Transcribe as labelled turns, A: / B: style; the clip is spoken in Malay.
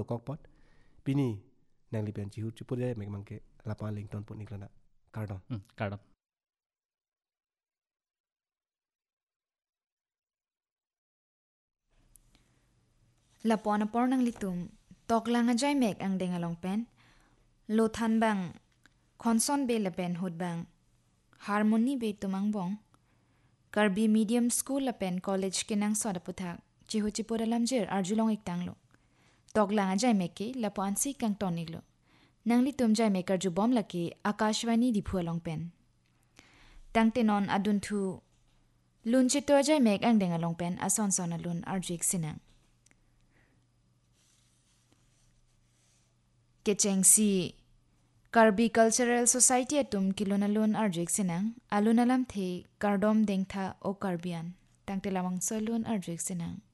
A: to kokpot pini nang lipen chihu chupure mek mangke lapa lington pun iklana kardom
B: kardom
C: lapon apor nang litum toklang ajay mek ang deng along pen lo than bang konson be lapen hut bang harmony be tumang bong Karbi medium school lapen college kinang soda puthak chihu chipura lamjir arjulong iktanglo toklang ajay meke lapo ansi kang toniglo nangli tumjay mekar ju bom laki akashwani diphu along pen tangte non adun thu lun chito ajay mek ang deng along pen ason son alun arjik sinang Kecheng si Karbi Cultural Society atum kilonalun arjik sinang alunalam the kardom dengtha o karbian tangte lamang solun arjik sinang